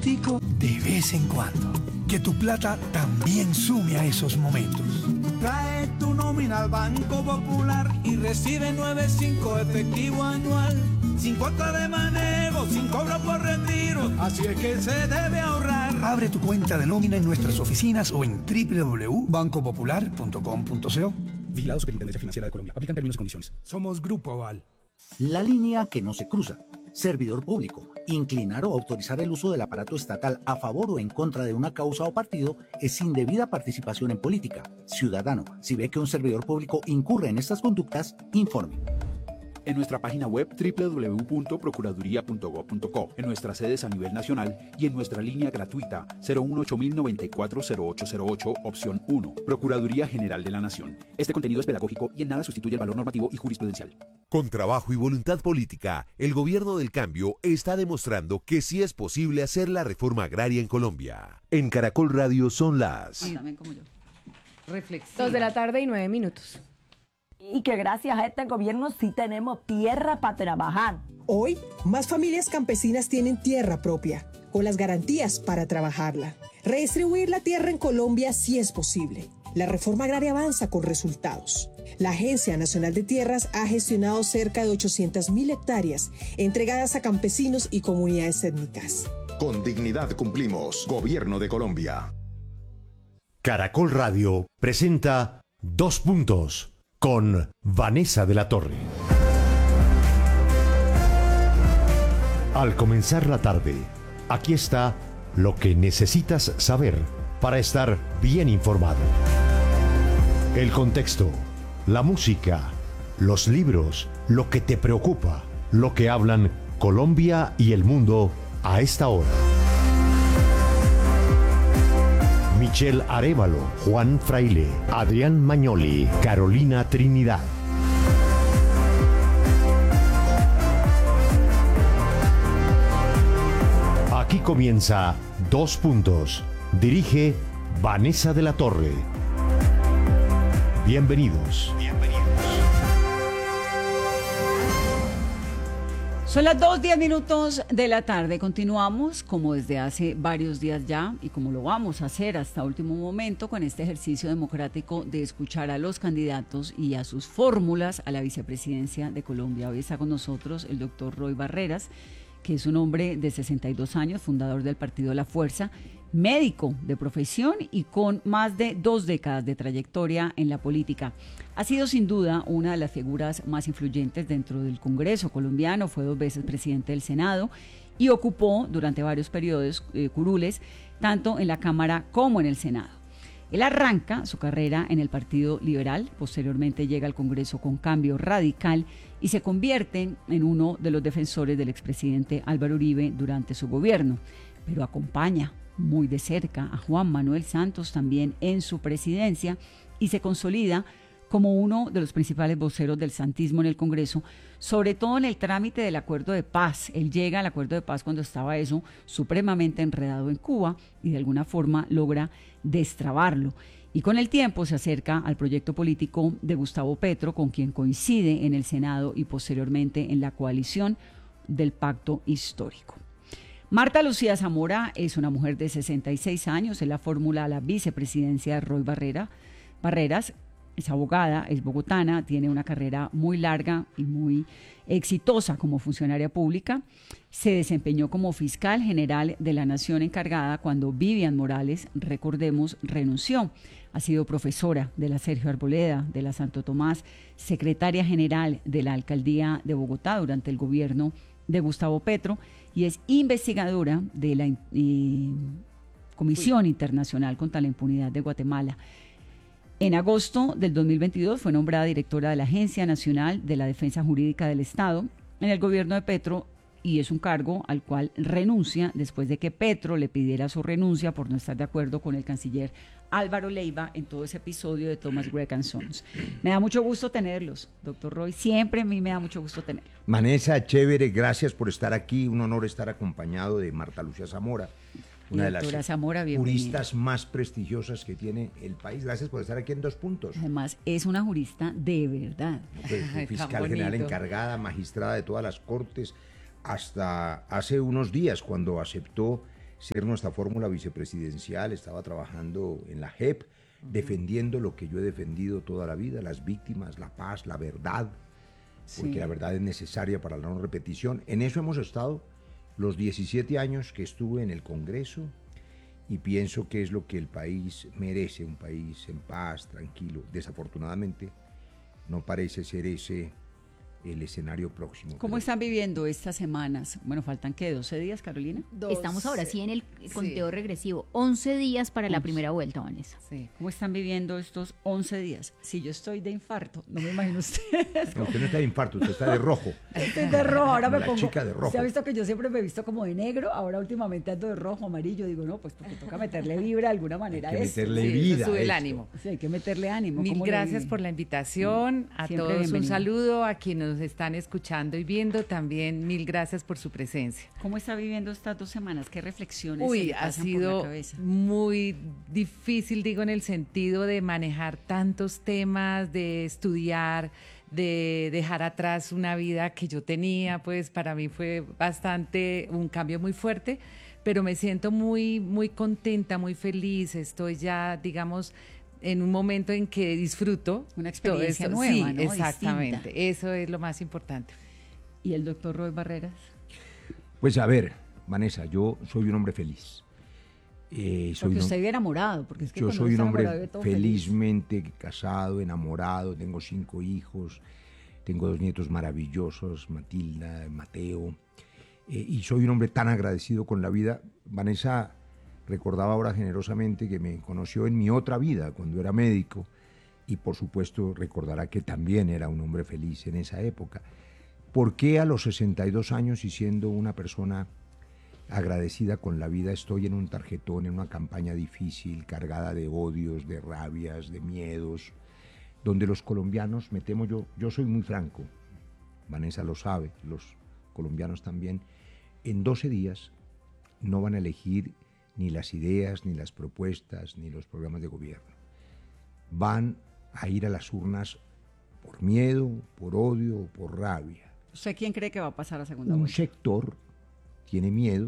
gustico de vez en cuando. Que tu plata también sume a esos momentos. Trae tu nómina al Banco Popular y recibe 9.5 efectivo anual. Sin cuota de manejo, sin cobro por retiro. Así es que se debe ahorrar. Abre tu cuenta de nómina en nuestras oficinas o en www.bancopopular.com.co. Vigilado Superintendencia Financiera de Colombia. Aplican términos y condiciones. Somos Grupo Aval. La línea que no se cruza. Servidor público. Inclinar o autorizar el uso del aparato estatal a favor o en contra de una causa o partido es indebida participación en política. Ciudadano, si ve que un servidor público incurre en estas conductas, informe. En nuestra página web www.procuraduría.gov.co, en nuestras sedes a nivel nacional y en nuestra línea gratuita 018-094-0808, opción 1, Procuraduría General de la Nación. Este contenido es pedagógico y en nada sustituye el valor normativo y jurisprudencial. Con trabajo y voluntad política, el gobierno del cambio está demostrando que sí es posible hacer la reforma agraria en Colombia. En Caracol Radio son las... También como yo. Reflexiva. 2:09 p.m. Y que gracias a este gobierno sí tenemos tierra para trabajar. Hoy, más familias campesinas tienen tierra propia, con las garantías para trabajarla. Redistribuir la tierra en Colombia sí es posible. La reforma agraria avanza con resultados. La Agencia Nacional de Tierras ha gestionado cerca de 800.000 hectáreas entregadas a campesinos y comunidades étnicas. Con dignidad cumplimos. Gobierno de Colombia. Caracol Radio presenta 2 puntos con Vanessa de la Torre. Al comenzar la tarde, aquí está lo que necesitas saber para estar bien informado. El contexto, la música, los libros, lo que te preocupa, lo que hablan Colombia y el mundo a esta hora. Michelle Arévalo, Juan Fraile, Adrián Magnoli, Carolina Trinidad. Aquí comienza 2 puntos. Dirige Vanessa de la Torre. Bienvenidos. Son las 2:10 de la tarde. Continuamos, como desde hace varios días ya, y como lo vamos a hacer hasta último momento, con este ejercicio democrático de escuchar a los candidatos y a sus fórmulas a la vicepresidencia de Colombia. Hoy está con nosotros el doctor Roy Barreras, que es un hombre de 62 años, fundador del partido La Fuerza, médico de profesión y con más de 2 décadas de trayectoria en la política. Ha sido sin duda una de las figuras más influyentes dentro del Congreso colombiano, fue 2 veces presidente del Senado y ocupó durante varios periodos curules, tanto en la Cámara como en el Senado. Él arranca su carrera en el Partido Liberal, posteriormente llega al Congreso con Cambio Radical y se convierte en uno de los defensores del expresidente Álvaro Uribe durante su gobierno, pero acompaña muy de cerca a Juan Manuel Santos también en su presidencia y se consolida como uno de los principales voceros del santismo en el Congreso, sobre todo en el trámite del acuerdo de paz. Él llega al acuerdo de paz cuando estaba eso supremamente enredado en Cuba y de alguna forma logra destrabarlo. Y con el tiempo se acerca al proyecto político de Gustavo Petro, con quien coincide en el Senado y posteriormente en la coalición del Pacto Histórico. Marta Lucía Zamora es una mujer de 66 años, es la fórmula a la vicepresidencia de Roy Barreras, es abogada, es bogotana, tiene una carrera muy larga y muy exitosa como funcionaria pública. Se desempeñó como fiscal general de la Nación encargada cuando Vivian Morales, recordemos, renunció. Ha sido profesora de la Sergio Arboleda, de la Santo Tomás, secretaria general de la Alcaldía de Bogotá durante el gobierno de Gustavo Petro y es investigadora de la Comisión Internacional contra la Impunidad de Guatemala. En agosto del 2022 fue nombrada directora de la Agencia Nacional de la Defensa Jurídica del Estado en el gobierno de Petro y es un cargo al cual renuncia después de que Petro le pidiera su renuncia por no estar de acuerdo con el canciller Álvaro Leiva en todo ese episodio de Thomas Gregg & Sons. Me da mucho gusto tenerlos, doctor Roy, siempre a mí me da mucho gusto tenerlos. Vanessa, chévere, gracias por estar aquí, un honor estar acompañado de Marta Lucía Zamora, una de las juristas más prestigiosas que tiene el país. Gracias por estar aquí en 2 puntos. Además, es una jurista de verdad. Fiscal general encargada, magistrada de todas las cortes, hasta hace unos días cuando aceptó ser nuestra fórmula vicepresidencial, estaba trabajando en la JEP, defendiendo lo que yo he defendido toda la vida, las víctimas, la paz, la verdad, porque la verdad es necesaria para la no repetición. En eso hemos estado los 17 años que estuve en el Congreso, y pienso que es lo que el país merece, un país en paz, tranquilo. Desafortunadamente no parece ser ese el escenario próximo. ¿Cómo están viviendo estas semanas? Bueno, faltan ¿qué? ¿12 días, Carolina? Estamos ahora sí en el conteo regresivo. 11 días para la primera vuelta, Vanessa. Sí. ¿Cómo están viviendo estos 11 días? Si yo estoy de infarto, no me imagino usted. No, usted no está de infarto, usted está de rojo. Estoy de rojo, ahora me pongo. Chica de rojo. ¿Se ha visto que yo siempre me he visto como de negro? Ahora últimamente ando de rojo, amarillo. Digo, no, pues porque toca meterle vibra de alguna manera. Hay que meterle vida. Sube el ánimo. Sí, hay que meterle ánimo. Mil gracias por la invitación. A todos bienvenido. Un saludo, a quienes nos están escuchando y viendo también, mil gracias por su presencia. ¿Cómo está viviendo estas 2 semanas? ¿Qué reflexiones se le pasan por la cabeza? Ha sido muy difícil, digo, en el sentido de manejar tantos temas, de estudiar, de dejar atrás una vida que yo tenía, pues para mí fue bastante un cambio muy fuerte, pero me siento muy, muy contenta, muy feliz. Estoy ya, digamos, en un momento en que disfruto una experiencia nueva, sí, ¿no? Exactamente, distinta. Eso es lo más importante. ¿Y el doctor Roy Barreras? Pues a ver, Vanessa, yo soy un hombre feliz. Porque usted vive enamorado, porque es que yo soy un hombre felizmente feliz. Casado, enamorado, tengo 5 hijos, tengo 2 nietos maravillosos, Matilda, Mateo, y soy un hombre tan agradecido con la vida. Vanessa recordaba ahora generosamente que me conoció en mi otra vida, cuando era médico, y por supuesto recordará que también era un hombre feliz en esa época. ¿Por qué a los 62 años y siendo una persona agradecida con la vida estoy en un tarjetón, en una campaña difícil, cargada de odios, de rabias, de miedos, donde los colombianos, me temo yo soy muy franco, Vanessa lo sabe, los colombianos también, en 12 días no van a elegir ni las ideas, ni las propuestas, ni los programas de gobierno. Van a ir a las urnas por miedo, por odio, por rabia. ¿Usted quién cree que va a pasar a segunda vuelta? Un sector tiene miedo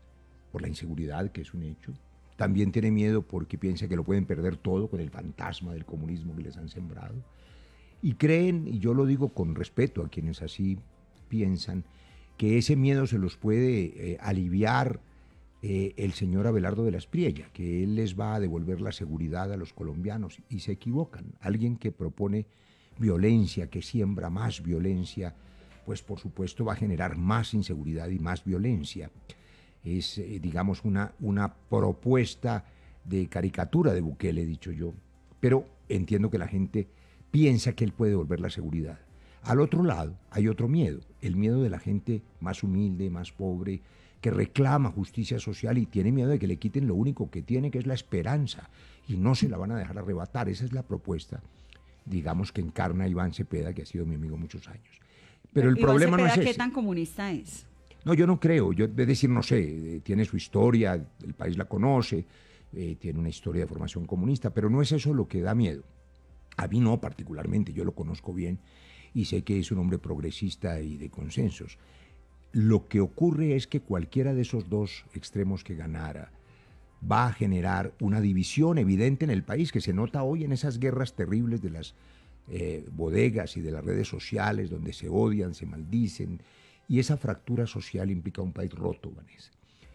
por la inseguridad, que es un hecho. También tiene miedo porque piensa que lo pueden perder todo con el fantasma del comunismo que les han sembrado. Y creen, y yo lo digo con respeto a quienes así piensan, que ese miedo se los puede aliviar el señor Abelardo de la Espriella, que él les va a devolver la seguridad a los colombianos, y se equivocan. Alguien que propone violencia, que siembra más violencia, pues por supuesto va a generar más inseguridad y más violencia. Es, digamos, una propuesta de caricatura de Bukele, he dicho yo, pero entiendo que la gente piensa que él puede devolver la seguridad. Al otro lado hay otro miedo, el miedo de la gente más humilde, más pobre, que reclama justicia social y tiene miedo de que le quiten lo único que tiene, que es la esperanza, y no se la van a dejar arrebatar. Esa es la propuesta, digamos, que encarna Iván Cepeda, que ha sido mi amigo muchos años. Pero el problema no es ese. ¿Qué tan comunista es? No, yo no creo, yo de decir, no sé, tiene su historia, el país la conoce, tiene una historia de formación comunista, pero no es eso lo que da miedo. A mí no particularmente, yo lo conozco bien y sé que es un hombre progresista y de consensos. Lo que ocurre es que cualquiera de esos dos extremos que ganara va a generar una división evidente en el país, que se nota hoy en esas guerras terribles de las bodegas y de las redes sociales, donde se odian, se maldicen, y esa fractura social implica un país roto, Vanessa.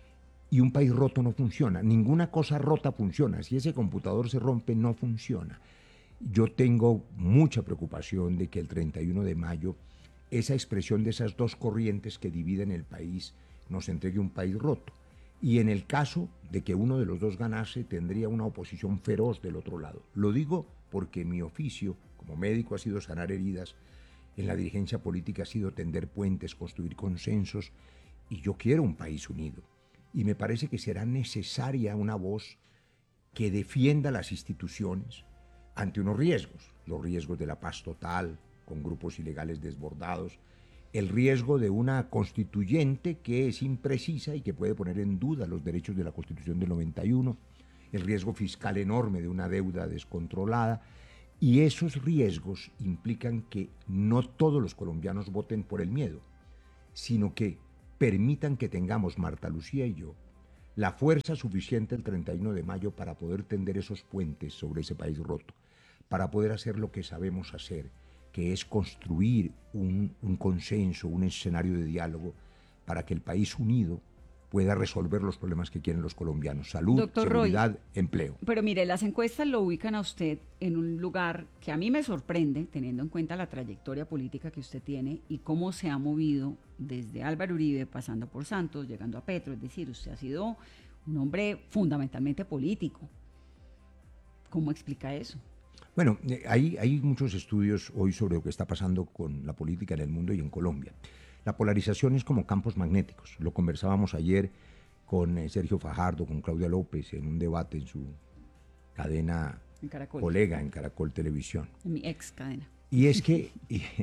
Y un país roto no funciona, ninguna cosa rota funciona, si ese computador se rompe no funciona. Yo tengo mucha preocupación de que el 31 de mayo esa expresión de esas dos corrientes que dividen el país nos entregue un país roto. Y en el caso de que uno de los dos ganase, tendría una oposición feroz del otro lado. Lo digo porque mi oficio como médico ha sido sanar heridas, en la dirigencia política ha sido tender puentes, construir consensos, y yo quiero un país unido. Y me parece que será necesaria una voz que defienda las instituciones ante unos riesgos, los riesgos de la paz total, con grupos ilegales desbordados, el riesgo de una constituyente que es imprecisa y que puede poner en duda los derechos de la Constitución del 91, el riesgo fiscal enorme de una deuda descontrolada, y esos riesgos implican que no todos los colombianos voten por el miedo, sino que permitan que tengamos, Marta Lucía y yo, la fuerza suficiente el 31 de mayo para poder tender esos puentes sobre ese país roto, para poder hacer lo que sabemos hacer, que es construir un consenso, un escenario de diálogo para que el país unido pueda resolver los problemas que quieren los colombianos: salud, Doctor seguridad, Roy, empleo. Pero mire, las encuestas lo ubican a usted en un lugar que a mí me sorprende, teniendo en cuenta la trayectoria política que usted tiene y cómo se ha movido desde Álvaro Uribe, pasando por Santos, llegando a Petro. Es decir, usted ha sido un hombre fundamentalmente político. ¿Cómo explica eso? Bueno, hay muchos estudios hoy sobre lo que está pasando con la política en el mundo y en Colombia. La polarización es como campos magnéticos. Lo conversábamos ayer con Sergio Fajardo, con Claudia López, en un debate en su cadena colega en Caracol Televisión. En mi ex cadena. Y es que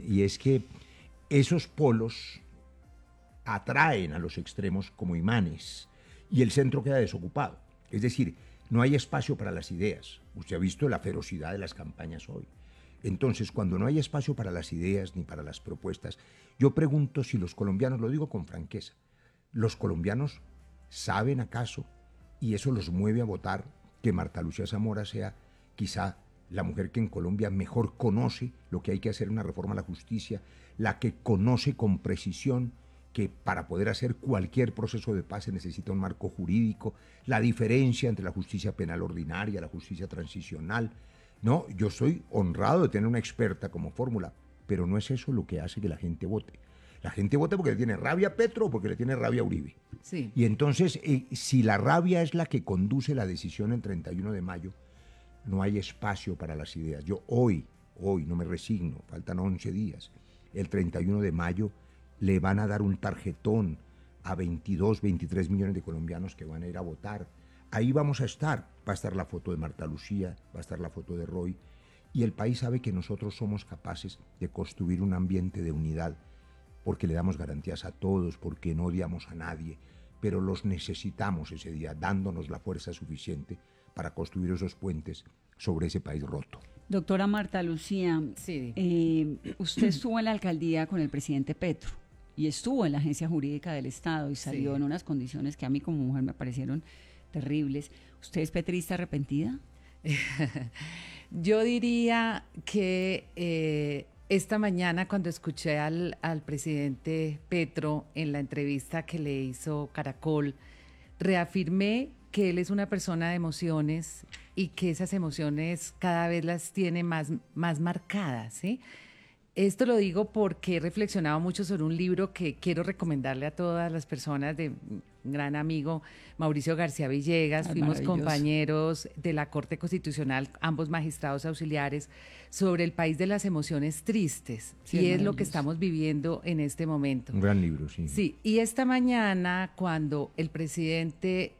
esos polos atraen a los extremos como imanes y el centro queda desocupado. Es decir, no hay espacio para las ideas. Usted ha visto la ferocidad de las campañas hoy. Entonces, cuando no hay espacio para las ideas ni para las propuestas, yo pregunto si los colombianos, lo digo con franqueza, ¿los colombianos saben acaso, y eso los mueve a votar, que Marta Lucía Zamora sea quizá la mujer que en Colombia mejor conoce lo que hay que hacer en una reforma a la justicia, la que conoce con precisión que para poder hacer cualquier proceso de paz se necesita un marco jurídico, la diferencia entre la justicia penal ordinaria, la justicia transicional? No, yo estoy honrado de tener una experta como fórmula, pero no es eso lo que hace que la gente vote. La gente vota porque le tiene rabia a Petro o porque le tiene rabia a Uribe. Sí. Y entonces, si la rabia es la que conduce la decisión el 31 de mayo, no hay espacio para las ideas. Yo hoy no me resigno, faltan 11 días. El 31 de mayo le van a dar un tarjetón a 22, 23 millones de colombianos que van a ir a votar. Ahí vamos a estar. Va a estar la foto de Marta Lucía, va a estar la foto de Roy. Y el país sabe que nosotros somos capaces de construir un ambiente de unidad, porque le damos garantías a todos, porque no odiamos a nadie, pero los necesitamos ese día, dándonos la fuerza suficiente para construir esos puentes sobre ese país roto. Doctora Marta Lucía, sí. Usted estuvo en la alcaldía con el presidente Petro y estuvo en la Agencia Jurídica del Estado y salió en unas condiciones que a mí como mujer me parecieron terribles. ¿Usted es petrista arrepentida? Yo diría que esta mañana, cuando escuché al presidente Petro en la entrevista que le hizo Caracol, reafirmé que él es una persona de emociones y que esas emociones cada vez las tiene más marcadas, ¿sí? Esto lo digo porque he reflexionado mucho sobre un libro que quiero recomendarle a todas las personas, de un gran amigo, Mauricio García Villegas. Fuimos compañeros de la Corte Constitucional, ambos magistrados auxiliares, sobre el país de las emociones tristes. Sí, y es lo que estamos viviendo en este momento. Un gran libro, sí. Sí, y esta mañana, cuando el presidente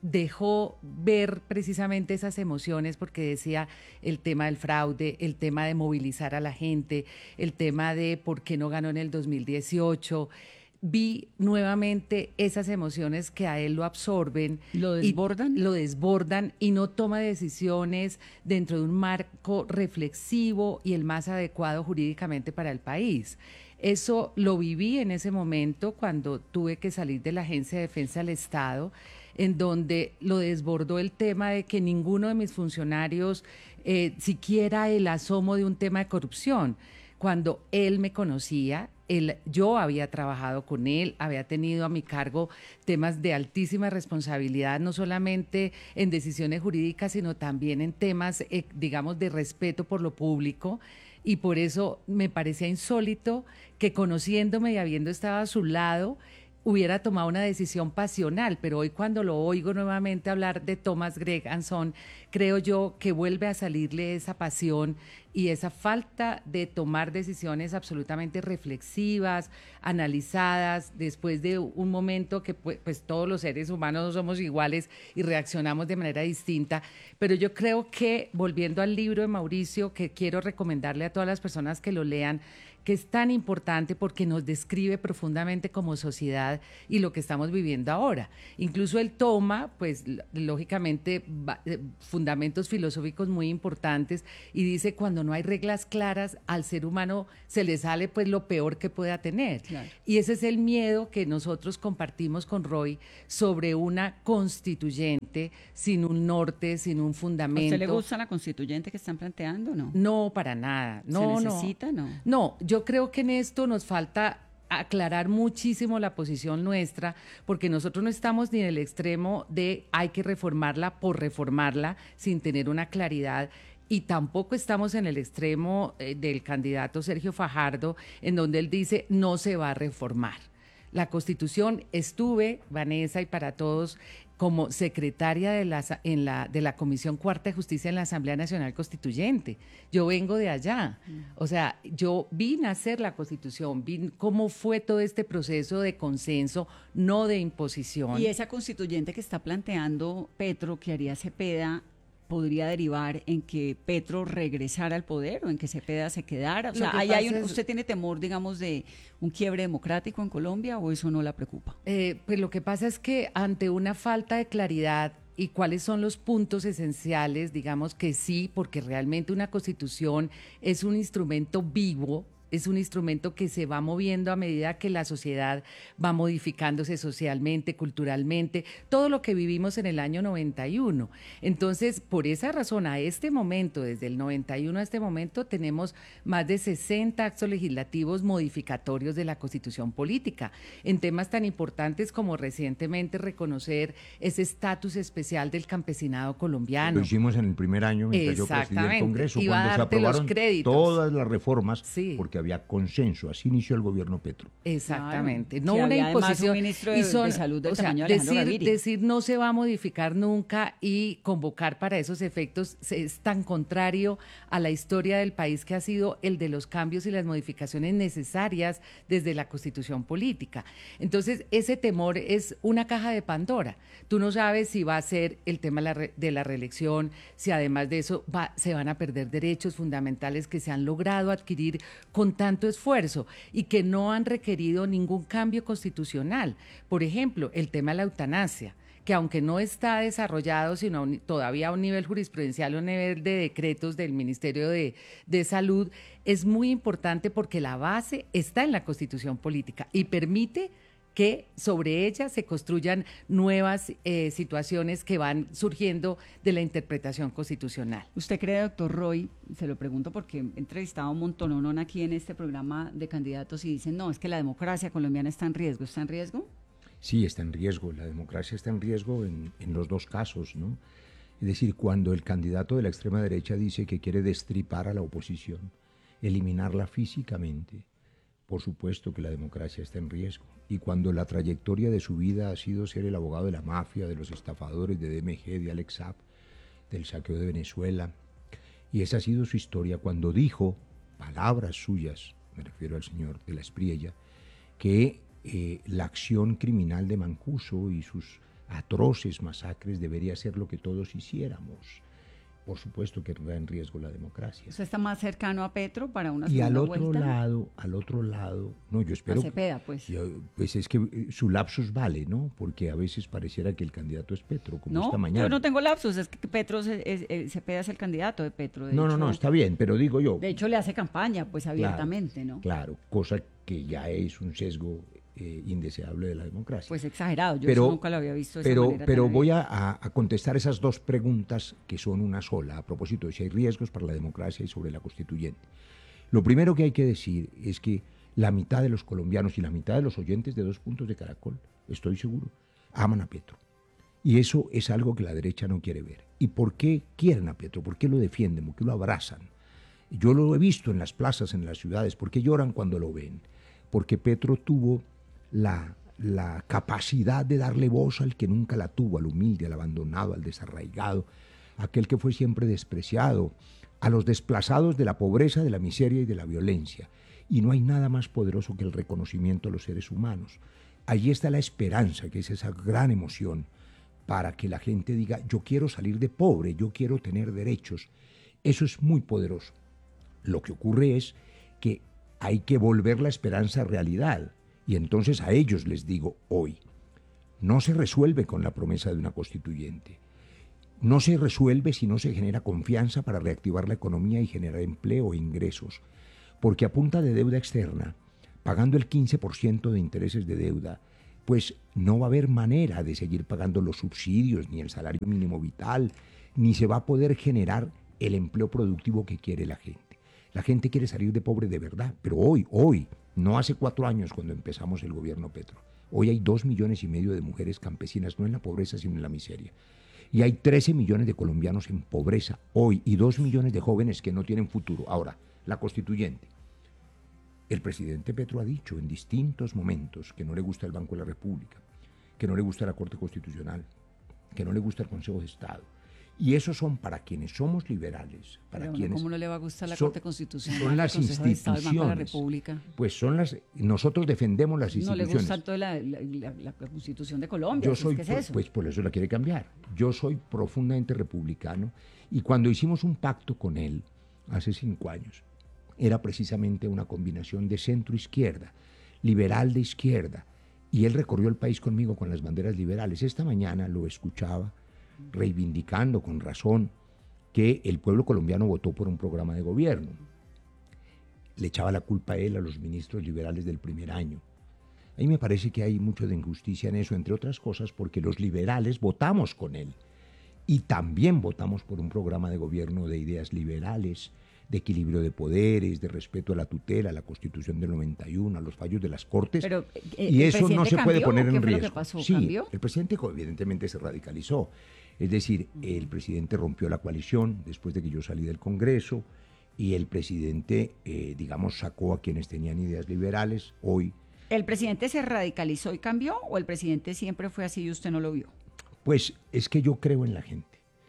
dejó ver precisamente esas emociones, porque decía el tema del fraude, el tema de movilizar a la gente, el tema de por qué no ganó en el 2018, vi nuevamente esas emociones que a él lo absorben. ¿Lo desbordan? Lo desbordan y no toma decisiones dentro de un marco reflexivo y el más adecuado jurídicamente para el país. Eso lo viví en ese momento cuando tuve que salir de la Agencia de Defensa del Estado, en donde lo desbordó el tema de que ninguno de mis funcionarios siquiera el asomo de un tema de corrupción. Cuando él me conocía, yo había trabajado con él, había tenido a mi cargo temas de altísima responsabilidad, no solamente en decisiones jurídicas, sino también en temas, digamos, de respeto por lo público. Y por eso me parecía insólito que, conociéndome y habiendo estado a su lado, hubiera tomado una decisión pasional, pero hoy cuando lo oigo nuevamente hablar de Thomas Greg Anson, creo yo que vuelve a salirle esa pasión y esa falta de tomar decisiones absolutamente reflexivas, analizadas, después de un momento que pues todos los seres humanos no somos iguales y reaccionamos de manera distinta, pero yo creo que, volviendo al libro de Mauricio, que quiero recomendarle a todas las personas que lo lean, que es tan importante porque nos describe profundamente como sociedad y lo que estamos viviendo ahora. Incluso él toma, pues, lógicamente, fundamentos filosóficos muy importantes y dice, cuando no hay reglas claras, al ser humano se le sale, pues, lo peor que pueda tener. Claro. Y ese es el miedo que nosotros compartimos con Roy sobre una constituyente sin un norte, sin un fundamento. ¿A usted le gusta la constituyente que están planteando o no? No, para nada. No, ¿se necesita, no? No, yo creo que en esto nos falta aclarar muchísimo la posición nuestra, porque nosotros no estamos ni en el extremo de hay que reformarla por reformarla sin tener una claridad, y tampoco estamos en el extremo del candidato Sergio Fajardo, en donde él dice no se va a reformar. La Constitución, estuve, Vanessa, y para todos, como secretaria de la Comisión Cuarta de Justicia en la Asamblea Nacional Constituyente. Yo vengo de allá. O sea, yo vi nacer la Constitución, vi cómo fue todo este proceso de consenso, no de imposición. Y esa constituyente que está planteando Petro, que haría Cepeda, podría derivar en que Petro regresara al poder o en que Cepeda se quedara. O sea, ¿usted tiene temor, digamos, de un quiebre democrático en Colombia o eso no la preocupa? Pues lo que pasa es que ante una falta de claridad y cuáles son los puntos esenciales, digamos que sí, porque realmente una constitución es un instrumento vivo, es un instrumento que se va moviendo a medida que la sociedad va modificándose socialmente, culturalmente, todo lo que vivimos en el año 91. Entonces, por esa razón, a este momento, desde el 91 a este momento, tenemos más de 60 actos legislativos modificatorios de la Constitución Política, en temas tan importantes como recientemente reconocer ese estatus especial del campesinado colombiano. Lo hicimos en el primer año mientras yo presidí el Congreso, cuando se aprobaron todas las reformas, sí, porque había consenso, así inició el gobierno Petro. Exactamente, no una imposición. Un ministro de salud del tamaño de Alejandro Gaviria. Decir no se va a modificar nunca y convocar para esos efectos es tan contrario a la historia del país, que ha sido el de los cambios y las modificaciones necesarias desde la Constitución Política. Entonces, ese temor es una caja de Pandora. Tú no sabes si va a ser el tema de la reelección, si además de eso se van a perder derechos fundamentales que se han logrado adquirir con tanto esfuerzo y que no han requerido ningún cambio constitucional. Por ejemplo, el tema de la eutanasia, que aunque no está desarrollado, sino todavía a un nivel jurisprudencial o a un nivel de decretos del Ministerio de Salud, es muy importante porque la base está en la Constitución Política y permite que sobre ella se construyan nuevas situaciones que van surgiendo de la interpretación constitucional. ¿Usted cree, doctor Roy, se lo pregunto porque he entrevistado un montonón aquí en este programa de candidatos y dicen, no, es que la democracia colombiana está en riesgo? ¿Está en riesgo? Sí, está en riesgo. La democracia está en riesgo en los dos casos, ¿no? Es decir, cuando el candidato de la extrema derecha dice que quiere destripar a la oposición, eliminarla físicamente, por supuesto que la democracia está en riesgo. Y cuando la trayectoria de su vida ha sido ser el abogado de la mafia, de los estafadores, de DMG, de Alex Saab, del saqueo de Venezuela, y esa ha sido su historia, cuando dijo, palabras suyas, me refiero al señor de la Espriella, que la acción criminal de Mancuso y sus atroces masacres debería ser lo que todos hiciéramos. Por supuesto que está en riesgo la democracia. ¿Usted está más cercano a Petro para una segunda vuelta? Y al otro lado, no, yo espero... A Cepeda, pues. Pues es que su lapsus vale, ¿no? Porque a veces pareciera que el candidato es Petro, como esta mañana. Yo no tengo lapsus, es que Cepeda es el candidato de Petro. No, está bien, pero digo yo... De hecho, le hace campaña, pues, abiertamente, claro, ¿no? Claro, cosa que ya es un sesgo indeseable de la democracia. Pues exagerado, yo eso nunca lo había visto de esa manera. Pero voy a contestar esas dos preguntas que son una sola, a propósito de si hay riesgos para la democracia y sobre la constituyente. Lo primero que hay que decir es que la mitad de los colombianos y la mitad de los oyentes de 2 Puntos de Caracol, estoy seguro, aman a Petro. Y eso es algo que la derecha no quiere ver. ¿Y por qué quieren a Petro? ¿Por qué lo defienden? ¿Por qué lo abrazan? Yo lo he visto en las plazas, en las ciudades. ¿Por qué lloran cuando lo ven? Porque Petro tuvo la capacidad de darle voz al que nunca la tuvo, al humilde, al abandonado, al desarraigado, aquel que fue siempre despreciado, a los desplazados de la pobreza, de la miseria y de la violencia. Y no hay nada más poderoso que el reconocimiento a los seres humanos. Allí está la esperanza, que es esa gran emoción, para que la gente diga, yo quiero salir de pobre, yo quiero tener derechos. Eso es muy poderoso. Lo que ocurre es que hay que volver la esperanza realidad. Y entonces a ellos les digo hoy, no se resuelve con la promesa de una constituyente. No se resuelve si no se genera confianza para reactivar la economía y generar empleo e ingresos. Porque a punta de deuda externa, pagando el 15% de intereses de deuda, pues no va a haber manera de seguir pagando los subsidios, ni el salario mínimo vital, ni se va a poder generar el empleo productivo que quiere la gente. La gente quiere salir de pobre de verdad, pero hoy, no hace 4 años cuando empezamos el gobierno Petro. Hoy hay 2,5 millones de mujeres campesinas, no en la pobreza, sino en la miseria. Y hay 13 millones de colombianos en pobreza hoy y 2 millones de jóvenes que no tienen futuro. Ahora, la constituyente. El presidente Petro ha dicho en distintos momentos que no le gusta el Banco de la República, que no le gusta la Corte Constitucional, que no le gusta el Consejo de Estado. Y esos son para quienes somos liberales, para pero quienes... ¿cómo no le va a gustar la Corte Constitucional? Son las instituciones. El Banco de la República. Pues nosotros defendemos las instituciones. No le gusta toda la Constitución de Colombia. Yo soy, ¿qué es eso? Pues por eso la quiere cambiar. Yo soy profundamente republicano y cuando hicimos un pacto con él hace 5 años, era precisamente una combinación de centro-izquierda, liberal de izquierda, y él recorrió el país conmigo con las banderas liberales. Esta mañana lo escuchaba reivindicando con razón que el pueblo colombiano votó por un programa de gobierno. Le echaba la culpa a él, a los ministros liberales del primer año. A mí me parece que hay mucho de injusticia en eso, entre otras cosas porque los liberales votamos con él y también votamos por un programa de gobierno de ideas liberales, de equilibrio de poderes, de respeto a la tutela, a la Constitución del 91, a los fallos de las Cortes. Pero, y eso no se puede poner en riesgo. ¿Qué pasó? Sí, ¿Cambió? el presidente evidentemente se radicalizó. Es decir, el presidente rompió la coalición después de que yo salí del Congreso y el presidente, sacó a quienes tenían ideas liberales. Hoy... ¿El presidente se radicalizó y cambió o el presidente siempre fue así y usted no lo vio? Pues es que yo creo en la gente.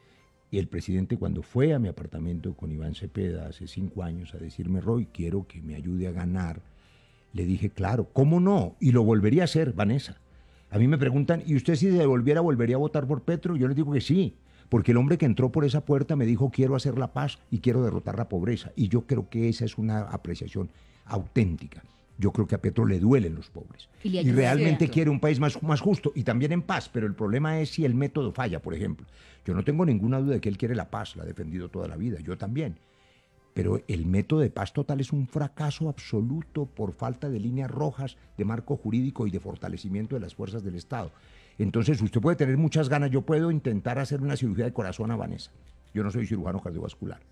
Y el presidente cuando fue a mi apartamento con Iván Cepeda hace 5 años a decirme, Roy, quiero que me ayude a ganar, le dije, claro, ¿cómo no? Y lo volvería a hacer, Vanessa. A mí me preguntan, ¿y usted si se devolviera volvería a votar por Petro? Yo les digo que sí, porque el hombre que entró por esa puerta me dijo, quiero hacer la paz y quiero derrotar la pobreza. Y yo creo que esa es una apreciación auténtica. Yo creo que a Petro le duelen los pobres. Y realmente quiere un país más justo y también en paz, pero el problema es si el método falla, por ejemplo. Yo no tengo ninguna duda de que él quiere la paz, la ha defendido toda la vida, yo también. Pero el método de paz total es un fracaso absoluto por falta de líneas rojas, de marco jurídico y de fortalecimiento de las fuerzas del Estado. Entonces usted puede tener muchas ganas, yo puedo intentar hacer una cirugía de corazón a Vanessa. Yo no soy cirujano cardiovascular.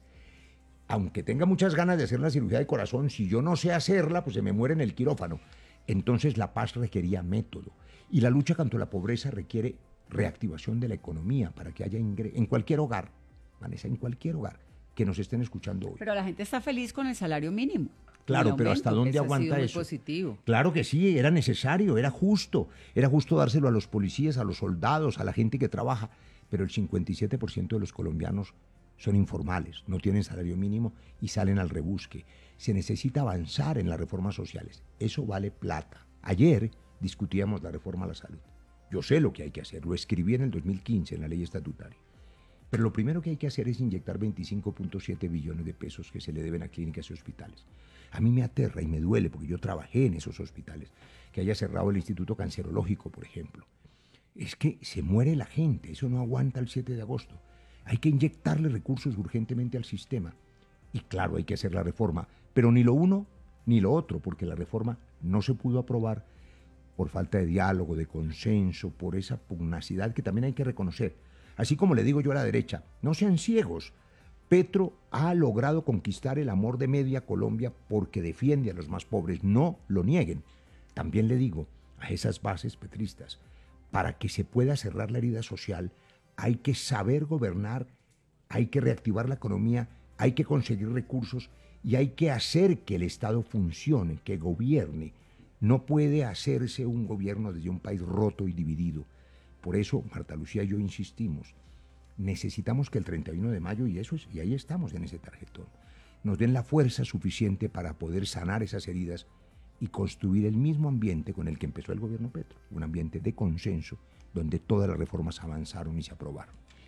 Aunque tenga muchas ganas de hacer una cirugía de corazón, si yo no sé hacerla, pues se me muere en el quirófano. Entonces la paz requería método. Y la lucha contra la pobreza requiere reactivación de la economía para que haya ingresos en cualquier hogar, Vanessa, en cualquier hogar que nos estén escuchando hoy. Pero la gente está feliz con el salario mínimo. Claro, pero ¿hasta dónde aguanta eso? Positivo. Claro que sí, era necesario, era justo dárselo a los policías, a los soldados, a la gente que trabaja, pero el 57% de los colombianos son informales, no tienen salario mínimo y salen al rebusque. Se necesita avanzar en las reformas sociales. Eso vale plata. Ayer discutíamos la reforma a la salud. Yo sé lo que hay que hacer, lo escribí en el 2015 en la ley estatutaria. Pero lo primero que hay que hacer es inyectar 25.7 billones de pesos que se le deben a clínicas y hospitales. A mí me aterra y me duele porque yo trabajé en esos hospitales, que haya cerrado el Instituto Cancerológico, por ejemplo. Es que se muere la gente, eso no aguanta el 7 de agosto. Hay que inyectarle recursos urgentemente al sistema. Y claro, hay que hacer la reforma, pero ni lo uno ni lo otro, porque la reforma no se pudo aprobar por falta de diálogo, de consenso, por esa pugnacidad que también hay que reconocer. Así como le digo yo a la derecha, no sean ciegos. Petro ha logrado conquistar el amor de media Colombia porque defiende a los más pobres, no lo nieguen. También le digo a esas bases petristas, para que se pueda cerrar la herida social, hay que saber gobernar, hay que reactivar la economía, hay que conseguir recursos y hay que hacer que el Estado funcione, que gobierne. No puede hacerse un gobierno desde un país roto y dividido. Por eso, Marta Lucía y yo insistimos, necesitamos que el 31 de mayo, y ahí estamos en ese tarjetón, nos den la fuerza suficiente para poder sanar esas heridas y construir el mismo ambiente con el que empezó el gobierno Petro, un ambiente de consenso, donde todas las reformas avanzaron y se aprobaron.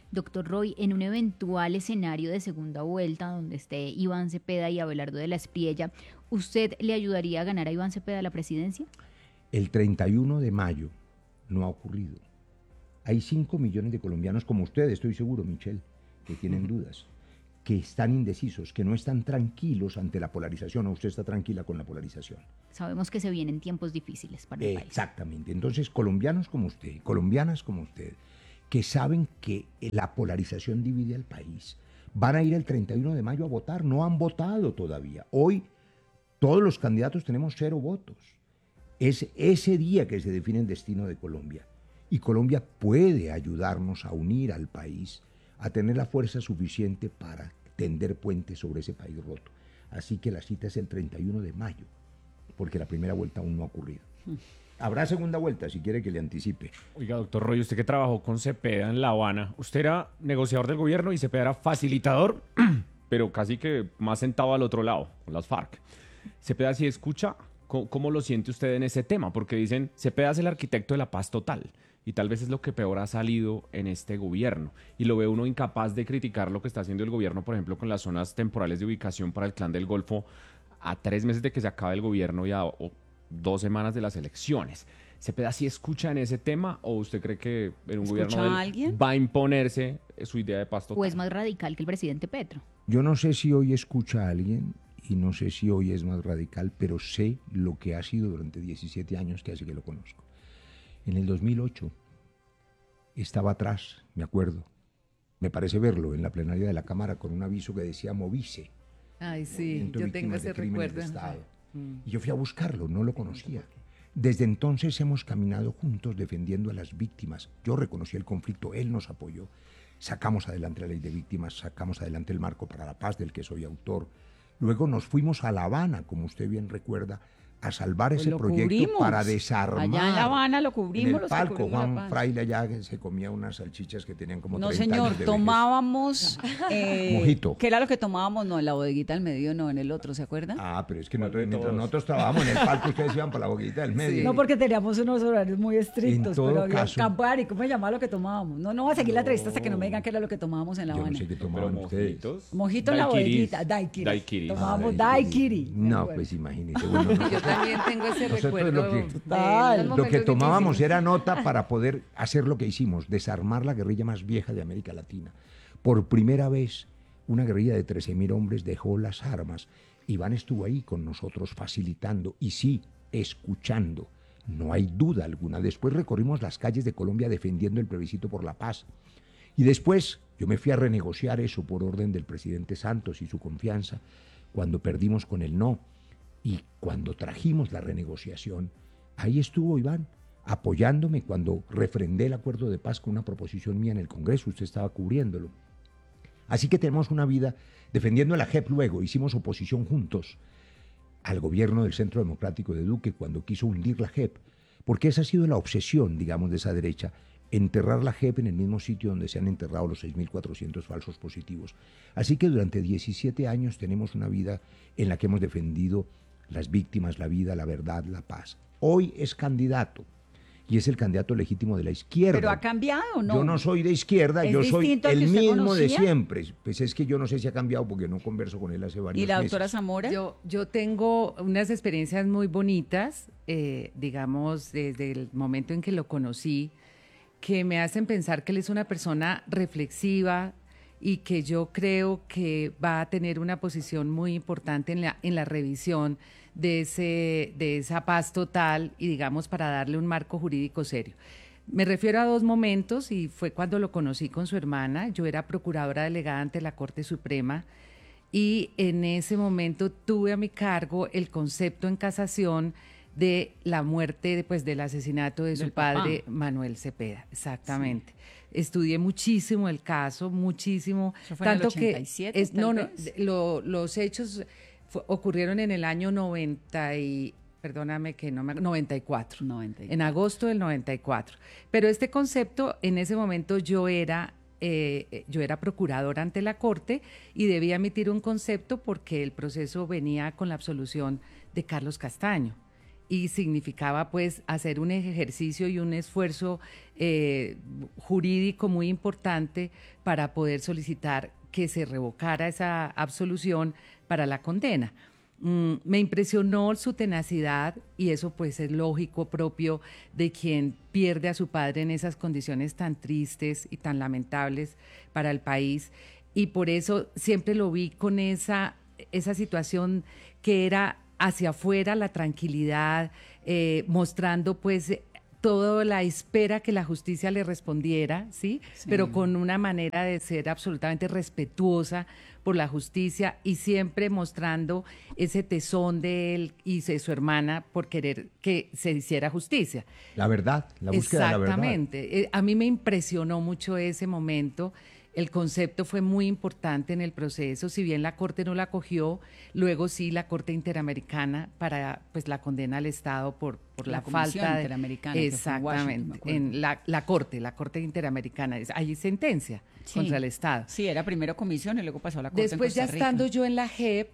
Doctor Roy, en un eventual escenario de segunda vuelta donde esté Iván Cepeda y Abelardo de la Espriella, ¿usted le ayudaría a ganar a Iván Cepeda la presidencia? El 31 de mayo no ha ocurrido. Hay 5 millones de colombianos como usted, estoy seguro, Michelle, que tienen dudas, que están indecisos, que no están tranquilos ante la polarización, o usted está tranquila con la polarización. Sabemos que se vienen tiempos difíciles para el país. Exactamente. Entonces, colombianos como usted, colombianas como usted, que saben que la polarización divide al país, van a ir el 31 de mayo a votar, no han votado todavía. Hoy todos los candidatos tenemos 0 votos. Es ese día que se define el destino de Colombia. Y Colombia puede ayudarnos a unir al país, a tener la fuerza suficiente para tender puentes sobre ese país roto. Así que la cita es el 31 de mayo, porque la primera vuelta aún no ha ocurrido. Habrá segunda vuelta, si quiere que le anticipe. Oiga, doctor Roy, usted que trabajó con Cepeda en La Habana, usted era negociador del gobierno y Cepeda era facilitador, pero casi que más sentado al otro lado, con las FARC. Cepeda, si escucha, ¿cómo lo siente usted en ese tema? Porque dicen, Cepeda es el arquitecto de la paz total, y tal vez es lo que peor ha salido en este gobierno. Y lo ve uno incapaz de criticar lo que está haciendo el gobierno, por ejemplo, con las zonas temporales de ubicación para el Clan del Golfo, a 3 meses de que se acabe el gobierno y a 2 semanas de las elecciones. ¿Cepeda sí escucha en ese tema o usted cree que en un gobierno va a imponerse su idea de paz total? ¿O es más radical que el presidente Petro? Yo no sé si hoy escucha a alguien y no sé si hoy es más radical, pero sé lo que ha sido durante 17 años que hace que lo conozco. En el 2008 estaba atrás, me acuerdo, me parece verlo en la plenaria de la Cámara con un aviso que decía Movice. Ay, sí, yo tengo ese recuerdo. Y yo fui a buscarlo, no lo conocía. Desde entonces hemos caminado juntos defendiendo a las víctimas. Yo reconocí el conflicto, él nos apoyó. Sacamos adelante la ley de víctimas, sacamos adelante el marco para la paz del que soy autor. Luego nos fuimos a La Habana, como usted bien recuerda, a salvar ese proyecto para desarmar. Allá en La Habana lo cubrimos. En el palco, Juan Fraile allá se comía unas salchichas que tenían como 30 años de vejez. Tomábamos... mojito. ¿Qué era lo que tomábamos? No, en la bodeguita del medio, no, en el otro, ¿se acuerdan? Ah, pero es que nosotros trabajamos en el palco, ustedes iban para la bodeguita del medio. Sí. No, porque teníamos unos horarios muy estrictos, pero había caso, Campari, ¿cómo se llamaba lo que tomábamos? No voy a seguir la entrevista hasta que no me digan qué era lo que tomábamos en La Habana. Yo no sé qué tomaban ustedes. Mojito en la bodeguita, daiquiri. Tomábamos daiquiri. No, pues imagínese. Bueno, yo también tengo ese recuerdo. Lo que tomábamos era nota para poder hacer lo que hicimos, desarmar la guerrilla más vieja de América Latina. Por primera vez, una guerrilla de 13.000 hombres dejó las armas. Iván estuvo ahí con nosotros facilitando y sí, escuchando. No hay duda alguna. Después recorrimos las calles de Colombia defendiendo el plebiscito por la paz. Y después yo me fui a renegociar eso por orden del presidente Santos y su confianza cuando perdimos con el no. Y cuando trajimos la renegociación, ahí estuvo Iván, apoyándome cuando refrendé el acuerdo de paz con una proposición mía en el Congreso, usted estaba cubriéndolo. Así que tenemos una vida defendiendo la JEP luego, hicimos oposición juntos al gobierno del Centro Democrático de Duque cuando quiso hundir la JEP, porque esa ha sido la obsesión, digamos, de esa derecha, enterrar la JEP en el mismo sitio donde se han enterrado los 6.400 falsos positivos. Así que durante 17 años tenemos una vida en la que hemos defendido las víctimas, la vida, la verdad, la paz. Hoy es candidato y es el candidato legítimo de la izquierda. ¿Pero ha cambiado, no? Yo no soy de izquierda, yo soy el mismo de siempre. Pues es que yo no sé si ha cambiado porque no converso con él hace varios meses. ¿Y la doctora Zamora? Yo tengo unas experiencias muy bonitas, digamos, desde el momento en que lo conocí, que me hacen pensar que él es una persona reflexiva y que yo creo que va a tener una posición muy importante en la revisión de esa paz total y, digamos, para darle un marco jurídico serio. Me refiero a 2 momentos y fue cuando lo conocí con su hermana. Yo era procuradora delegada ante la Corte Suprema y en ese momento tuve a mi cargo el concepto en casación de la muerte, pues, del asesinato de su padre, Manuel Cepeda. Exactamente. Sí. Estudié muchísimo el caso, muchísimo. ¿Eso fue tanto en el 87, los hechos ocurrieron en el año 94. En agosto del 94. Pero este concepto, en ese momento yo era procuradora ante la Corte y debía emitir un concepto porque el proceso venía con la absolución de Carlos Castaño. y significaba pues hacer un ejercicio y un esfuerzo jurídico muy importante para poder solicitar que se revocara esa absolución para la condena. Me impresionó su tenacidad y eso pues es lógico, propio de quien pierde a su padre en esas condiciones tan tristes y tan lamentables para el país, y por eso siempre lo vi con esa situación que era hacia afuera, la tranquilidad, mostrando pues toda la espera que la justicia le respondiera, ¿sí? Pero con una manera de ser absolutamente respetuosa por la justicia y siempre mostrando ese tesón de él y de su hermana por querer que se hiciera justicia. La verdad, la búsqueda de la verdad. Exactamente. A mí me impresionó mucho ese momento. El concepto fue muy importante en el proceso, si bien la Corte no la acogió, luego sí la Corte Interamericana para pues la condena al Estado por la falta de... Interamericana, exactamente, en la Corte Interamericana, hay sentencia contra el Estado. Sí, era primero comisión y luego pasó a la Corte. Después, en ya Costa Rica. estando yo en la JEP,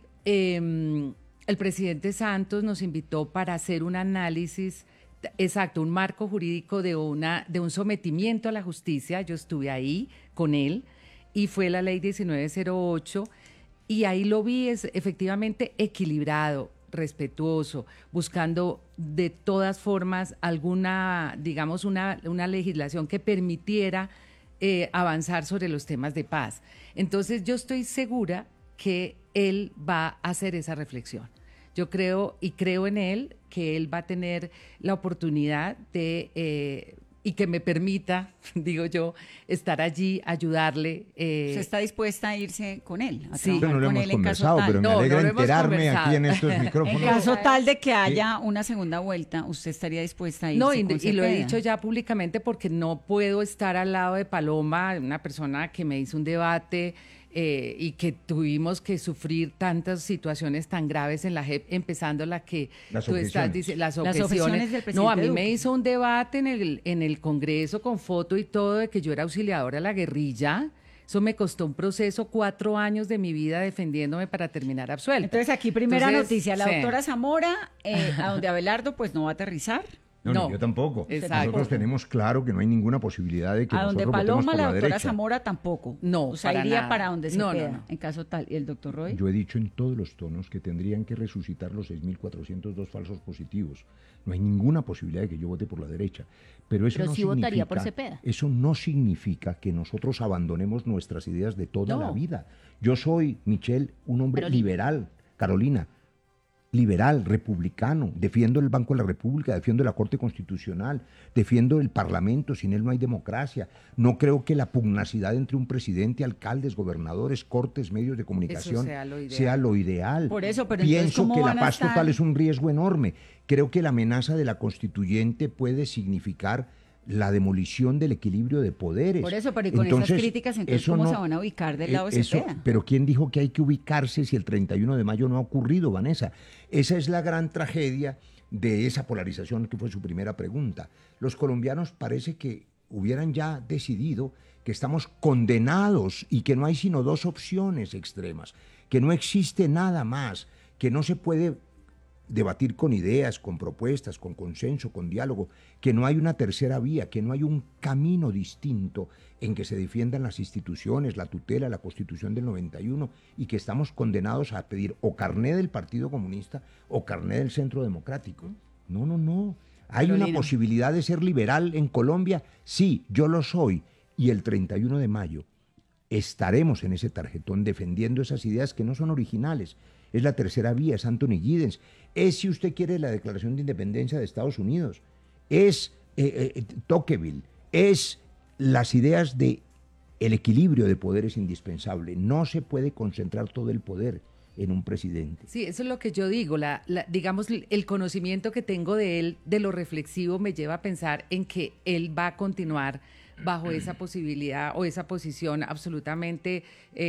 el presidente Santos nos invitó para hacer un análisis, exacto, un marco jurídico de un sometimiento a la justicia. Yo estuve ahí con él y fue la ley 1908 y ahí lo vi efectivamente equilibrado, respetuoso, buscando de todas formas alguna, digamos, una legislación que permitiera avanzar sobre los temas de paz. Entonces yo estoy segura que él va a hacer esa reflexión. Yo creo en él, que él va a tener la oportunidad de, y que me permita, digo yo, estar allí, ayudarle. ¿Usted está dispuesta a irse con él? A Sí, trabajar no lo con hemos él en caso conversado, tal? pero me alegra enterarme aquí en estos micrófonos. En caso tal de que haya una segunda vuelta, ¿usted estaría dispuesta a irse No, con y lo he Cepeda? dicho ya públicamente porque no puedo estar al lado de Paloma, una persona que me hizo un debate y que tuvimos que sufrir tantas situaciones tan graves en la JEP, empezando la que tú estás diciendo, las objeciones del presidente No, a mí Duque. me hizo un debate en el Congreso con foto y todo de que yo era auxiliadora de la guerrilla. Eso me costó un proceso, 4 años de mi vida defendiéndome para terminar absuelta. Entonces aquí primera Entonces, noticia, la sí. doctora Zamora, a donde Abelardo pues no va a aterrizar. No, yo tampoco. Exacto. Nosotros tenemos claro que no hay ninguna posibilidad de que A donde nosotros votemos Paloma, por la la doctora derecha. Zamora tampoco. No, o sea, para iría nada. para donde se No, queda, no. en caso tal. ¿Y el doctor Roy? Yo he dicho en todos los tonos que tendrían que resucitar los 6.402 falsos positivos. No hay ninguna posibilidad de que yo vote por la derecha. Pero eso Pero no sí significa, votaría por Cepeda. Eso no significa que nosotros abandonemos nuestras ideas de toda la vida. Yo soy, Michelle, un hombre liberal, Carolina, liberal, republicano, defiendo el Banco de la República, defiendo la Corte Constitucional, defiendo el Parlamento, sin él no hay democracia. No creo que la pugnacidad entre un presidente, alcaldes, gobernadores, cortes, medios de comunicación sea lo ideal. Por eso, pero entonces, pienso ¿cómo que la van a paz estar? total es un riesgo enorme. Creo que la amenaza de la constituyente puede significar la demolición del equilibrio de poderes. Por eso, pero y con esas críticas, entonces, eso ¿cómo no- se van a ubicar del lado de eso- Cepeda? Pero ¿quién dijo que hay que ubicarse si el 31 de mayo no ha ocurrido, Vanessa? Esa es la gran tragedia de esa polarización que fue su primera pregunta. Los colombianos parece que hubieran ya decidido que estamos condenados y que no hay sino 2 opciones extremas, que no existe nada más, que no se puede debatir con ideas, con propuestas, con consenso, con diálogo, que no hay una tercera vía, que no hay un camino distinto en que se defiendan las instituciones, la tutela, la Constitución del 91, y que estamos condenados a pedir o carné del Partido Comunista o carné del Centro Democrático. No, no, no. ¿Hay una Carolina. posibilidad de ser liberal en Colombia? Sí, yo lo soy. Y el 31 de mayo estaremos en ese tarjetón defendiendo esas ideas que no son originales. Es la tercera vía, es Anthony Giddens. Es, si usted quiere, la Declaración de Independencia de Estados Unidos. Es Tocqueville. Es las ideas de el equilibrio de poderes indispensable. No se puede concentrar todo el poder en un presidente. Sí, eso es lo que yo digo, digamos, el conocimiento que tengo de él, de lo reflexivo, me lleva a pensar en que él va a continuar bajo esa posibilidad o esa posición absolutamente,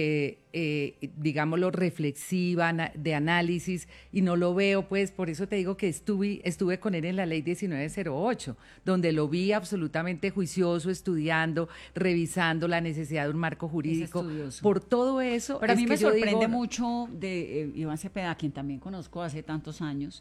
digámoslo, reflexiva, de análisis, y no lo veo, pues, por eso te digo que estuve con él en la ley 1908, donde lo vi absolutamente juicioso, estudiando, revisando la necesidad de un marco jurídico. Por todo eso, Pero a es mí que me yo sorprende digo, mucho de Iván Cepeda, a quien también conozco hace tantos años,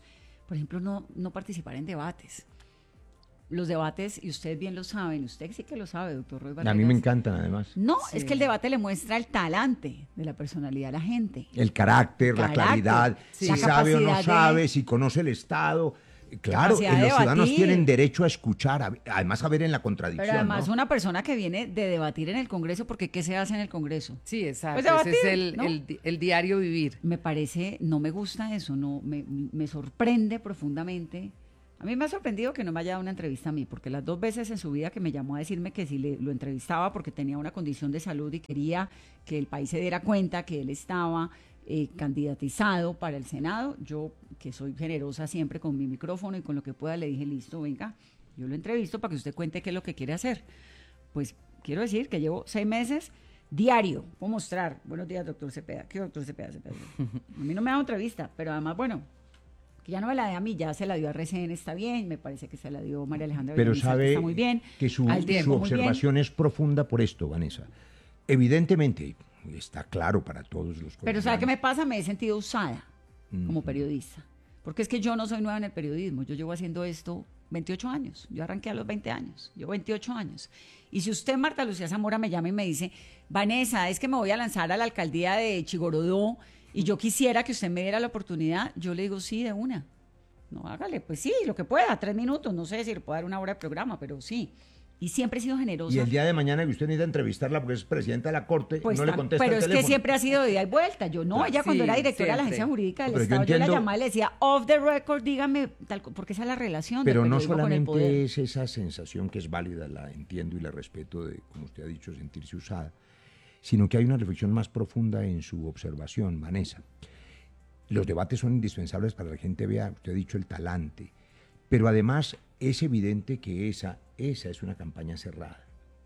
por ejemplo, no participar en debates. Los debates, y ustedes bien lo saben, usted sí que lo sabe, doctor Roy Barreras. A mí me encantan, además. No, es que el debate le muestra el talante de la personalidad a la gente. El carácter, la claridad, sí. si La sabe o no capacidad sabe, si conoce el Estado. Claro, los capacidad de ciudadanos debatir. tienen derecho a escuchar, además a ver en la contradicción. Pero además ¿no? una persona que viene de debatir en el Congreso, porque ¿qué se hace en el Congreso? Sí, exacto. Pues debatir, ese es ¿no? el diario vivir. Me parece, no me gusta eso, no me sorprende profundamente. A mí me ha sorprendido que no me haya dado una entrevista a mí, porque las 2 veces en su vida que me llamó a decirme que si lo entrevistaba porque tenía una condición de salud y quería que el país se diera cuenta que él estaba candidatizado para el Senado, yo, que soy generosa siempre con mi micrófono y con lo que pueda, le dije, listo, venga, yo lo entrevisto para que usted cuente qué es lo que quiere hacer. Pues quiero decir que llevo 6 meses diario, puedo mostrar, buenos días, doctor Cepeda, ¿qué doctor Cepeda? A mí no me ha dado entrevista, pero además, bueno, que ya no me la dé a mí, ya se la dio a RCN, está bien, me parece que se la dio María Alejandra Pero Villamizar, sabe está muy bien, que su tiempo, observación es profunda por esto, Vanessa. Evidentemente, está claro para todos los colombianos. Pero ¿sabe qué me pasa? Me he sentido usada como periodista, porque es que yo no soy nueva en el periodismo, yo llevo haciendo esto 28 años, yo arranqué a los 20 años, llevo 28 años. Y si usted, Marta Lucía Zamora, me llama y me dice, Vanessa, es que me voy a lanzar a la alcaldía de Chigorodó y yo quisiera que usted me diera la oportunidad, yo le digo sí de una. No, hágale, pues sí, lo que pueda, 3 minutos, no sé si le puedo dar 1 hora de programa, pero sí. Y siempre he sido generosa. Y el día de mañana que usted necesita entrevistarla porque es presidenta de la Corte, pues no le contesta pero el es teléfono. que siempre ha sido de ida y vuelta. Yo no, ella cuando era directora de la Agencia Jurídica del Estado, yo la llamaba y le decía, off the record, dígame, tal, porque esa es la relación pero del no periodismo con el poder. solamente es esa sensación que es válida, la entiendo y la respeto de, como usted ha dicho, sentirse usada, sino que hay una reflexión más profunda en su observación, Vanessa. Los debates son indispensables para que la gente vea, usted ha dicho, el talante, pero además es evidente que esa es una campaña cerrada.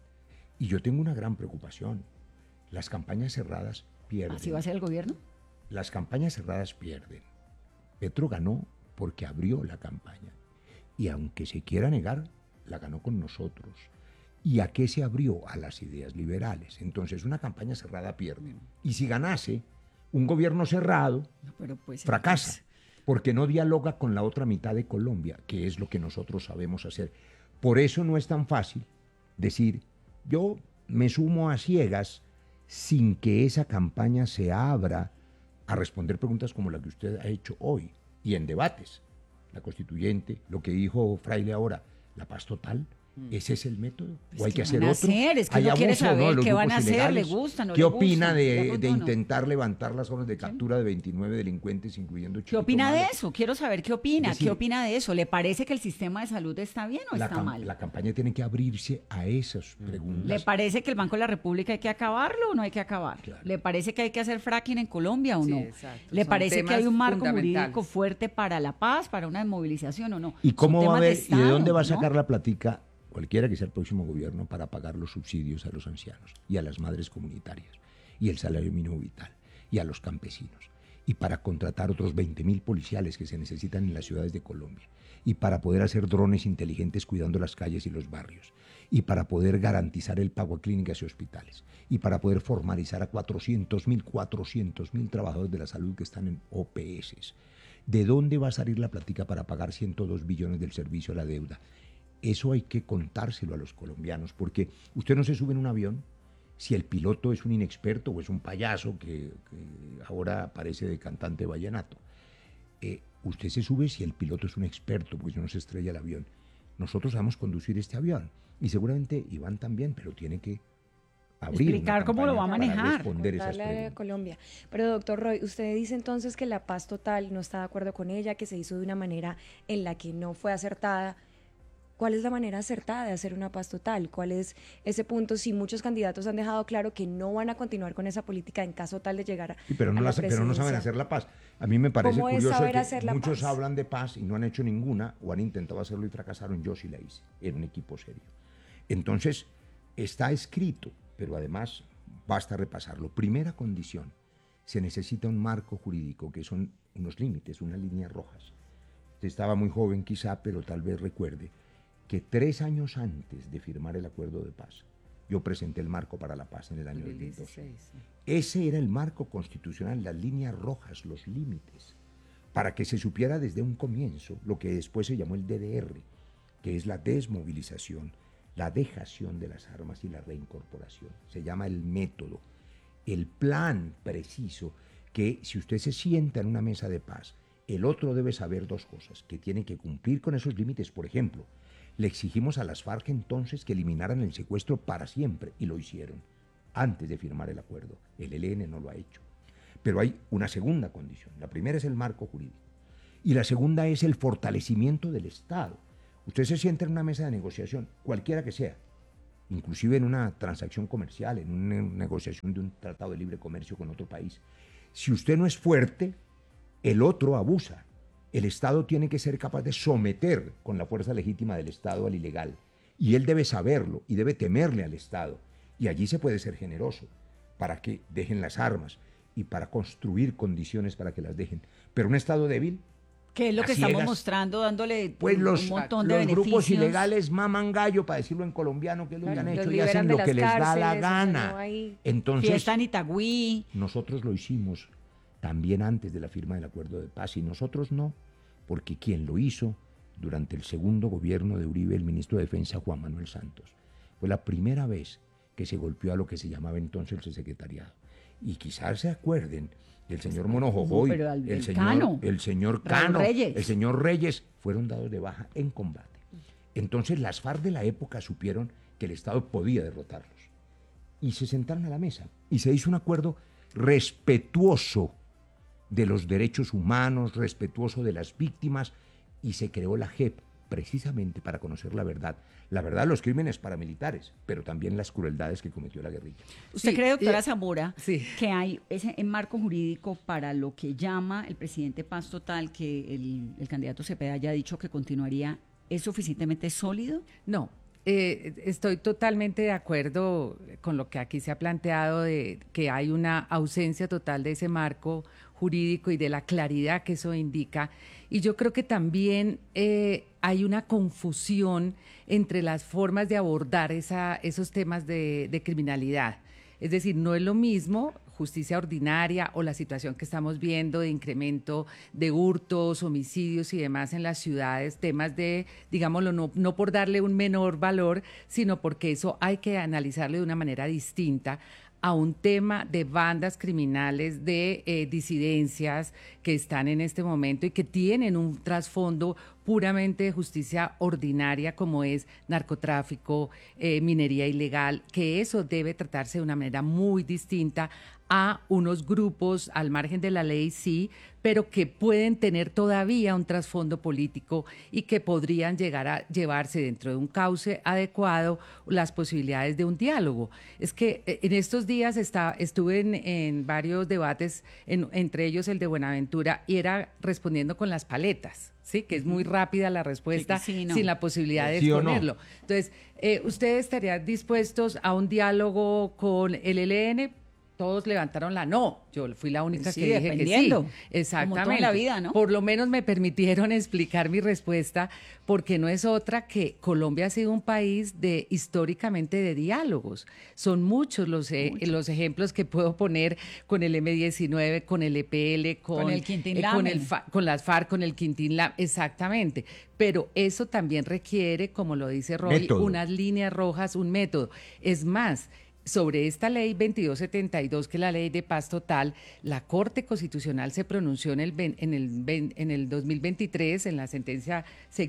Y yo tengo una gran preocupación. Las campañas cerradas pierden. ¿Así va a ser el gobierno? Las campañas cerradas pierden. Petro ganó porque abrió la campaña. Y aunque se quiera negar, la ganó con nosotros. ¿Y a qué se abrió? A las ideas liberales. Entonces, una campaña cerrada pierde. Y si ganase, un gobierno cerrado fracasa, porque no dialoga con la otra mitad de Colombia, que es lo que nosotros sabemos hacer. Por eso no es tan fácil decir, yo me sumo a ciegas sin que esa campaña se abra a responder preguntas como la que usted ha hecho hoy y en debates. La constituyente, lo que dijo Fraile ahora, la paz total. ¿Ese es el método? ¿O hay que hacer otro? Es que no quiere saber qué van a hacer, le gusta, no le gusta. ¿Qué opina de intentar levantar las órdenes de captura de 29 delincuentes, incluyendo ¿Qué opina Malo? de eso? Quiero saber qué opina. Es decir, ¿Qué opina de eso? ¿Le parece que el sistema de salud está bien o está mal? La campaña tiene que abrirse a esas preguntas. ¿Le parece que el Banco de la República hay que acabarlo o no hay que acabar? Claro. ¿Le parece que hay que hacer fracking en Colombia o no? Exacto. ¿Le parece que hay un marco fundamentales. jurídico fuerte para la paz, para una desmovilización o no? ¿Y cómo va a ver, Estado, y de dónde va a sacar ¿no? la platica cualquiera que sea el próximo gobierno para pagar los subsidios a los ancianos y a las madres comunitarias y el salario mínimo vital y a los campesinos y para contratar otros 20.000 policiales que se necesitan en las ciudades de Colombia y para poder hacer drones inteligentes cuidando las calles y los barrios y para poder garantizar el pago a clínicas y hospitales y para poder formalizar a 400.000 trabajadores de la salud que están en OPS? ¿De dónde va a salir la platica para pagar 102 billones del servicio a la deuda? Eso hay que contárselo a los colombianos, porque usted no se sube en un avión si el piloto es un inexperto o es un payaso que ahora aparece de cantante vallenato. Usted se sube si el piloto es un experto, porque si no se estrella el avión. Nosotros sabemos conducir este avión, y seguramente Iván también, pero tiene que abrir explicar cómo lo va a manejar, responder esas contarle a preguntas. Colombia. Pero doctor Roy, usted dice entonces que la paz total no está de acuerdo con ella, que se hizo de una manera en la que no fue acertada. ¿Cuál es la manera acertada de hacer una paz total? ¿Cuál es ese punto? Si muchos candidatos han dejado claro que no van a continuar con esa política en caso tal de llegar pero no saben hacer la paz. A mí me parece ¿Cómo es curioso saber que hacer la muchos paz? hablan de paz y no han hecho ninguna o han intentado hacerlo y fracasaron. Yo sí la hice. Era un equipo serio. Entonces, está escrito, pero además basta repasarlo. Primera condición, se necesita un marco jurídico, que son unos límites, unas líneas rojas. Usted estaba muy joven quizá, pero tal vez recuerde que 3 años antes de firmar el acuerdo de paz, yo presenté el marco para la paz en el año 2012. Ese era el marco constitucional, las líneas rojas, los límites. para que se supiera desde un comienzo lo que después se llamó el DDR, que es la desmovilización, la dejación de las armas y la reincorporación. Se llama el método, el plan preciso, que si usted se sienta en una mesa de paz, el otro debe saber dos cosas, que tiene que cumplir con esos límites. Por ejemplo, le exigimos a las FARC entonces que eliminaran el secuestro para siempre, y lo hicieron antes de firmar el acuerdo. El ELN no lo ha hecho. Pero hay una segunda condición. La primera es el marco jurídico y la segunda es el fortalecimiento del Estado. Usted se sienta en una mesa de negociación, cualquiera que sea, inclusive en una transacción comercial, en una negociación de un tratado de libre comercio con otro país. Si usted no es fuerte, el otro abusa. El Estado tiene que ser capaz de someter con la fuerza legítima del Estado al ilegal. Y él debe saberlo y debe temerle al Estado. Y allí se puede ser generoso para que dejen las armas y para construir condiciones para que las dejen. Pero un Estado débil... ¿Qué es lo que estamos mostrando, dándole pues un montón de beneficios? Los grupos ilegales maman gallo, para decirlo en colombiano, que es lo que han hecho, y hacen lo que les da la gana. Entonces, fiesta en Itagüí. Nosotros lo hicimos también antes de la firma del acuerdo de paz, y nosotros no, porque quien lo hizo durante el segundo gobierno de Uribe, el ministro de Defensa Juan Manuel Santos, fue la primera vez que se golpeó a lo que se llamaba entonces el secretariado. Y quizás se acuerden el señor Monojojoy, el señor Cano, el señor Reyes, fueron dados de baja en combate. Entonces las FARC de la época supieron que el Estado podía derrotarlos. Y se sentaron a la mesa y se hizo un acuerdo respetuoso de los derechos humanos, respetuoso de las víctimas, y se creó la JEP precisamente para conocer la verdad de los crímenes paramilitares, pero también las crueldades que cometió la guerrilla. ¿Usted cree, doctora Zamora, que hay ese marco jurídico para lo que llama el presidente Paz Total, que el candidato Cepeda haya dicho que continuaría, es suficientemente sólido? No. Estoy totalmente de acuerdo con lo que aquí se ha planteado, de que hay una ausencia total de ese marco jurídico y de la claridad que eso indica. Y yo creo que también hay una confusión entre las formas de abordar esos temas de criminalidad. Es decir, no es lo mismo justicia ordinaria o la situación que estamos viendo de incremento de hurtos, homicidios y demás en las ciudades, temas de, digámoslo, no por darle un menor valor, sino porque eso hay que analizarlo de una manera distinta a un tema de bandas criminales, de disidencias que están en este momento y que tienen un trasfondo puramente de justicia ordinaria, como es narcotráfico, minería ilegal, que eso debe tratarse de una manera muy distinta a unos grupos al margen de la ley, sí, pero que pueden tener todavía un trasfondo político y que podrían llegar a llevarse dentro de un cauce adecuado las posibilidades de un diálogo. Es que en estos días estuve en varios debates, entre ellos el de Buenaventura, y era respondiendo con las paletas, ¿sí? Que es muy rápida la respuesta, sí, no, sin la posibilidad de exponerlo. No. Entonces, ¿ustedes estarían dispuestos a un diálogo con el ELN? Todos levantaron la no. Yo fui la única que dije que sí. Exactamente. Como toda la vida, ¿no? Por lo menos me permitieron explicar mi respuesta, porque no es otra que Colombia ha sido un país históricamente de diálogos. Son muchos los ejemplos que puedo poner con el M-19, con el EPL, con el Quintín Lame, con las FARC, con el Quintín Lame, exactamente. Pero eso también requiere, como lo dice Roy, unas líneas rojas, un método. Es más, sobre esta ley 2272, que es la ley de paz total, la Corte Constitucional se pronunció en el 2023, en la sentencia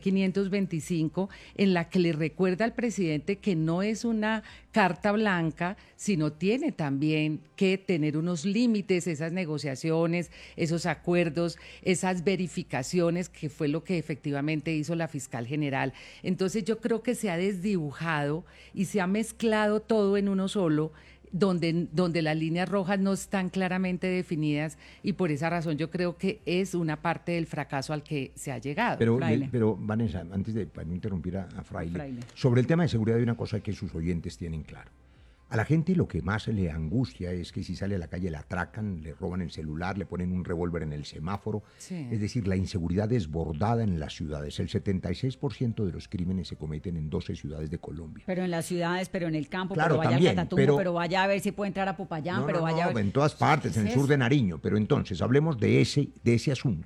C-525, en la que le recuerda al presidente que no es una carta blanca, sino tiene también que tener unos límites, esas negociaciones, esos acuerdos, esas verificaciones, que fue lo que efectivamente hizo la fiscal general. Entonces yo creo que se ha desdibujado y se ha mezclado todo en uno solo, donde las líneas rojas no están claramente definidas, y por esa razón yo creo que es una parte del fracaso al que se ha llegado. Pero Vanessa, para no interrumpir a Fraile, sobre el tema de seguridad hay una cosa que sus oyentes tienen claro. A la gente lo que más le angustia es que si sale a la calle la atracan, le roban el celular, le ponen un revólver en el semáforo. Sí. Es decir, la inseguridad desbordada en las ciudades. El 76% de los crímenes se cometen en 12 ciudades de Colombia. Pero en las ciudades, pero en el campo, claro, pero vaya también, al Catatumbo, pero vaya a ver si puede entrar a Popayán, vaya a ver... en todas partes, en el sur de Nariño. Pero entonces, hablemos de ese asunto.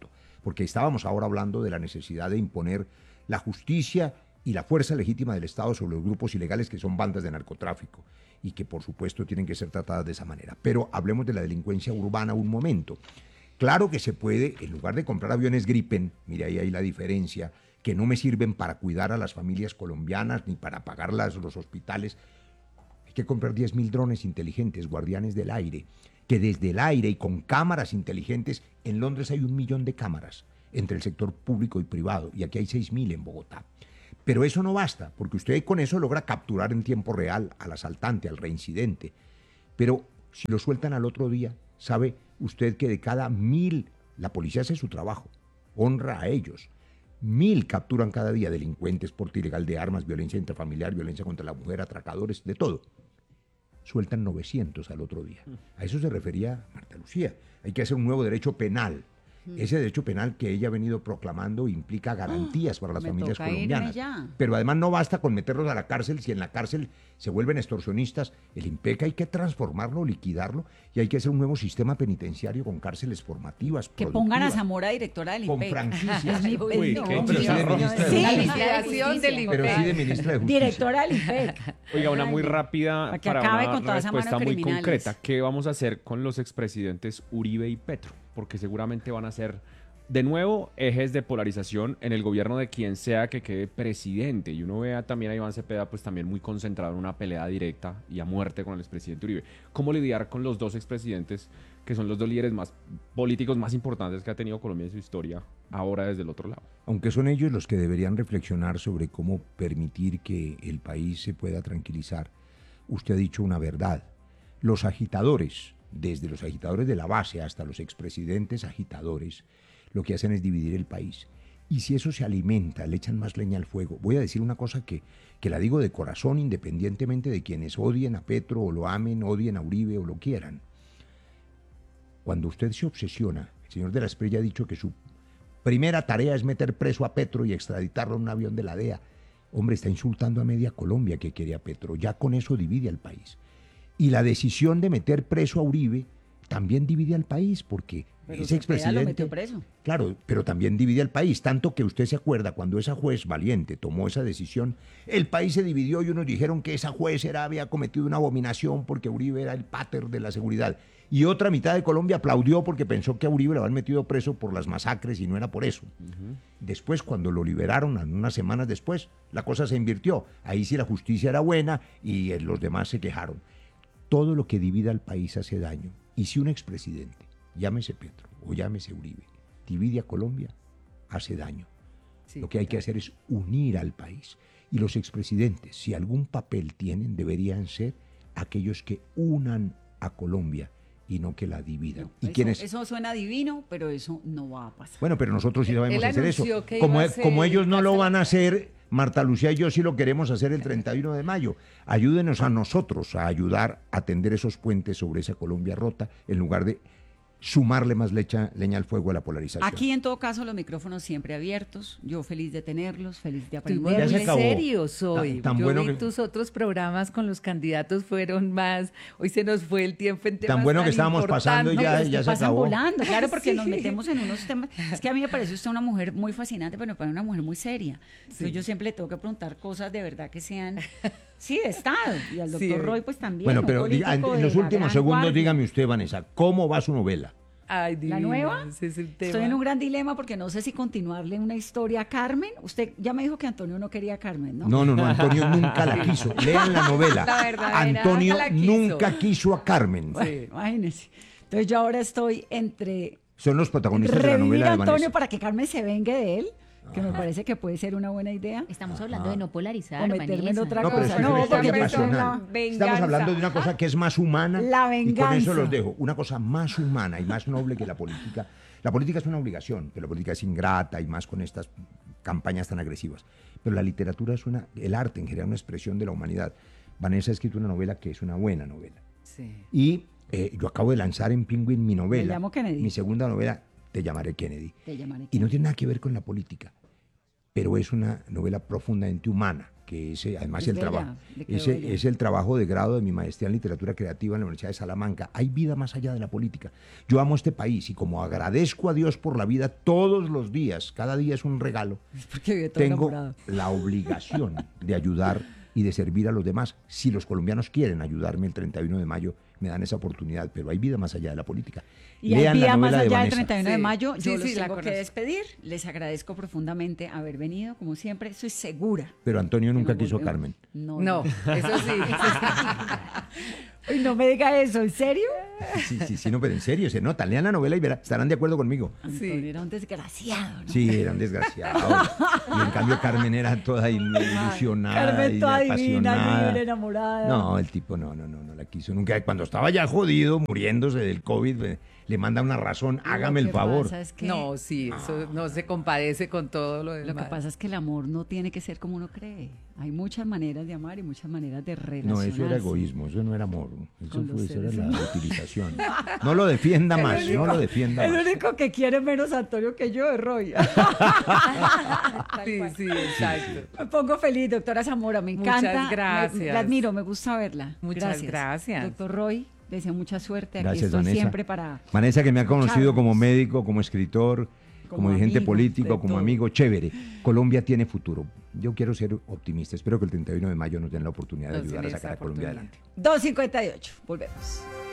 porque estábamos ahora hablando de la necesidad de imponer la justicia y la fuerza legítima del Estado sobre los grupos ilegales que son bandas de narcotráfico y que por supuesto tienen que ser tratadas de esa manera. Pero hablemos de la delincuencia urbana un momento. Claro que se puede, en lugar de comprar aviones Gripen, mire ahí hay la diferencia, que no me sirven para cuidar a las familias colombianas ni para pagar los hospitales, hay que comprar 10.000 drones inteligentes, guardianes del aire, que desde el aire y con cámaras inteligentes, en Londres hay 1 millón de cámaras entre el sector público y privado, y aquí hay 6.000 en Bogotá. Pero eso no basta, porque usted con eso logra capturar en tiempo real al asaltante, al reincidente. Pero si lo sueltan al otro día, sabe usted que de cada 1.000, la policía hace su trabajo, honra a ellos. 1.000 capturan cada día delincuentes, porte ilegal de armas, violencia intrafamiliar, violencia contra la mujer, atracadores, de todo. Sueltan 900 al otro día. A eso se refería Marta Lucía. Hay que hacer un nuevo derecho penal. Ese derecho penal que ella ha venido proclamando implica garantías para las familias colombianas. Pero además no basta con meterlos a la cárcel. Si en la cárcel se vuelven extorsionistas, el IMPEC hay que transformarlo, liquidarlo, y hay que hacer un nuevo sistema penitenciario con cárceles formativas. Que pongan a Zamora directora del IMPEC. Con franquicias. de ministra de Justicia. Directora del IMPEC. Oiga, una muy rápida para una respuesta muy concreta. ¿Qué vamos a hacer con los expresidentes Uribe y Petro? Porque seguramente van a ser, de nuevo, ejes de polarización en el gobierno de quien sea que quede presidente. Y uno vea también a Iván Cepeda, pues también muy concentrado en una pelea directa y a muerte con el expresidente Uribe. ¿Cómo lidiar con los dos expresidentes, que son los dos líderes más políticos más importantes que ha tenido Colombia en su historia, ahora desde el otro lado? Aunque son ellos los que deberían reflexionar sobre cómo permitir que el país se pueda tranquilizar. Usted ha dicho una verdad. Los agitadores, desde los agitadores de la base hasta los expresidentes agitadores, lo que hacen es dividir el país. Y si eso se alimenta, le echan más leña al fuego. Voy a decir una cosa que la digo de corazón, independientemente de quienes odien a Petro o lo amen, odien a Uribe o lo quieran. Cuando usted se obsesiona, el señor de la Espriella ha dicho que su primera tarea es meter preso a Petro y extraditarlo en un avión de la DEA. Hombre, está insultando a media Colombia que quiere a Petro. Ya con eso divide al país. Y la decisión de meter preso a Uribe también divide al país, porque pero ese expresidente... lo metió preso. Claro, pero también divide al país, tanto que usted se acuerda cuando esa juez valiente tomó esa decisión, el país se dividió y unos dijeron que esa juez había cometido una abominación porque Uribe era el pater de la seguridad. Y otra mitad de Colombia aplaudió porque pensó que a Uribe lo habían metido preso por las masacres y no era por eso. Después, cuando lo liberaron, unas semanas después, la cosa se invirtió. Ahí sí la justicia era buena y los demás se quejaron. Todo lo que divida al país hace daño. Y si un expresidente, llámese Petro o llámese Uribe, divide a Colombia, hace daño. Sí, lo que hay que hacer es unir al país. Y los expresidentes, si algún papel tienen, deberían ser aquellos que unan a Colombia y no que la dividan. No, eso suena divino, pero eso no va a pasar. Bueno, pero nosotros sí debemos hacer eso. Como ellos no lo van a hacer, Marta Lucía y yo sí lo queremos hacer el 31 de mayo. Ayúdenos a nosotros a ayudar a tender esos puentes sobre esa Colombia rota, en lugar de sumarle más leña al fuego a la polarización. Aquí, en todo caso, los micrófonos siempre abiertos. Yo feliz de tenerlos, feliz de aprender. Muy serio soy. Tan yo bueno vi tus otros programas con los candidatos fueron más... Hoy se nos fue el tiempo en temas tan bueno que estábamos pasando y ya se acabó. Volando, claro, porque nos metemos en unos temas... Es que a mí me parece usted una mujer muy fascinante, pero me parece una mujer muy seria. Entonces yo siempre le tengo que preguntar cosas de verdad que sean... Sí, de Estado. Y al doctor Roy, pues también. Bueno, pero en los últimos segundos, dígame usted, Vanessa, ¿cómo va su novela? Ay, ¿La nueva? Estoy en un gran dilema porque no sé si continuarle una historia a Carmen. Usted ya me dijo que Antonio no quería a Carmen, ¿no? No, Antonio nunca la quiso. Lean la novela. Antonio nunca quiso a Carmen. Bueno, imagínense. Entonces yo ahora estoy entre... Son los protagonistas de la novela de Vanessa. Antonio para que Carmen se vengue de él, que me parece que puede ser una buena idea. Estamos hablando de no polarizar, o meterme en otra cosa. Porque estamos hablando de una cosa que es más humana. La venganza. Y con eso los dejo. Una cosa más humana y más noble que la política. La política es una obligación, pero la política es ingrata y más con estas campañas tan agresivas. Pero la literatura es el arte en general, una expresión de la humanidad. Vanessa ha escrito una novela que es una buena novela. Sí. Y yo acabo de lanzar en Penguin mi novela. Me llamo Kennedy. Mi segunda novela, Te llamaré Kennedy. Te llamaré Kennedy. Y no tiene nada que ver con la política, pero es una novela profundamente humana. que ese, además Es el bella, trabajo, le quedó ese bella. es el trabajo de grado de mi maestría en literatura creativa en la Universidad de Salamanca. Hay vida más allá de la política. Yo amo este país y como agradezco a Dios por la vida todos los días, cada día es un regalo, Porque vive todo tengo enamorado. la obligación de ayudar y de servir a los demás. Si los colombianos quieren ayudarme el 31 de mayo, me dan esa oportunidad, pero hay vida más allá de la política. Y hay Lean la vida más novela de allá del Vanessa. 31 de mayo. Yo Sí, los sí, la tengo que conozco. despedir. Les agradezco profundamente haber venido, como siempre. Estoy segura. Pero Antonio nunca nos quiso a volvemos. Carmen. No, eso sí. Uy, no me diga eso, ¿en serio? Sí, no, pero en serio, se nota. Lean la novela y verán, estarán de acuerdo conmigo. Antonio era un desgraciado, ¿no? Sí, era un desgraciado. Y en cambio Carmen era toda ilusionada Carmen y toda divina, apasionada. libre, enamorada. No, el tipo no la quiso nunca. Cuando estaba ya jodido, muriéndose del COVID, le manda una razón, hágame el favor. No, sí, eso no se compadece con todo lo demás. Lo que pasa es que el amor no tiene que ser como uno cree. Hay muchas maneras de amar y muchas maneras de relacionarse. No, eso era egoísmo, eso no era amor. Eso Con los era seres la humanos. utilización. No lo defienda más, no lo defienda El más. único que quiere menos a Antonio que yo es Roy. Sí, exacto. Me pongo feliz, doctora Zamora, me Muchas encanta. gracias. La admiro, me gusta verla. Muchas gracias. Doctor Roy, le deseo mucha suerte. Aquí Gracias, estoy Vanessa. siempre para... Vanessa, que me ha conocido escucharlos. como médico, como escritor, como dirigente amigo, político, de como todo. amigo, chévere. Colombia tiene futuro. Yo quiero ser optimista. Espero que el 31 de mayo nos den la oportunidad de Nos den ayudar a esa sacar a Colombia oportunidad. adelante. 2:58, volvemos.